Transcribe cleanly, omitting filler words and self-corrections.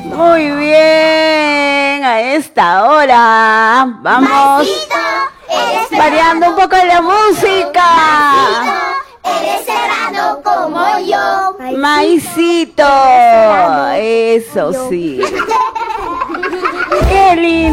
Muy bien, a esta hora vamos variando un poco la música. Eres serrano como yo. Maicito, eso sí. Qué lindo.